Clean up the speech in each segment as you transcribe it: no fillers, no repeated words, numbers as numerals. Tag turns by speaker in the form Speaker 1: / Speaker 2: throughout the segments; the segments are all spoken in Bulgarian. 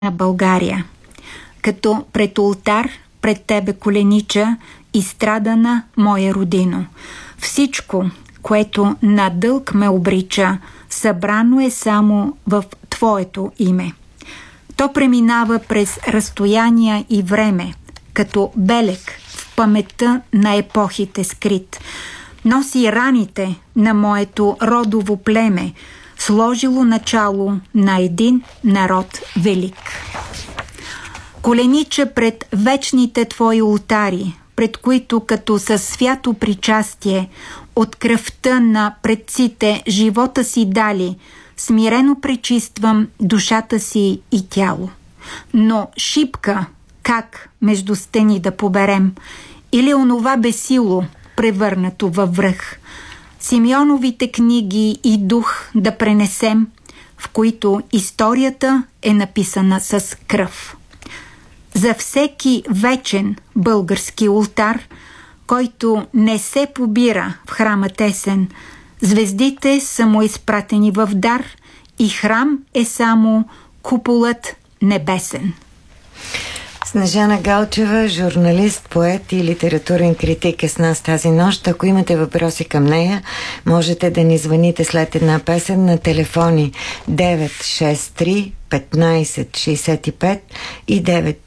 Speaker 1: на България. Като пред ултар, пред тебе коленича, изстрадана моя родино. Всичко, което на дълг ме обрича, събрано е само в Твоето име. То преминава през разстояния и време, като белег в паметта на епохите скрит. Носи раните на моето родово племе, сложило начало на един народ велик. Коленича пред вечните Твои ултари, пред които като със свято причастие от кръвта на предците живота си дали, смирено пречиствам душата си и тяло. Но шипка, как между стени да поберем, или онова бесило, превърнато във връх, Симеоновите книги и дух да пренесем, в които историята е написана с кръв. За всеки вечен български ултар, който не се побира в храма тесен, звездите са му изпратени в дар и храм е само куполът небесен.
Speaker 2: Снежана Галчева, журналист, поет и литературен критик е с нас тази нощ. Ако имате въпроси към нея, можете да ни звъните след една песен на телефони 963 1565 и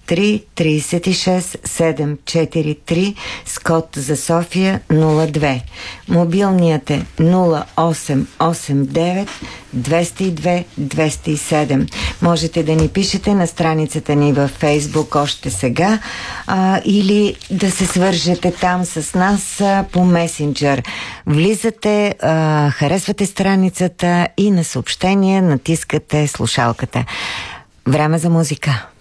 Speaker 2: 93-36-743 с код за София 02. Мобилният е 0889 202 207. Можете да ни пишете на страницата ни във Фейсбук още сега или да се свържете там с нас по месенджер. Влизате, харесвате страницата и на съобщение натискате слушалката. Време за музика.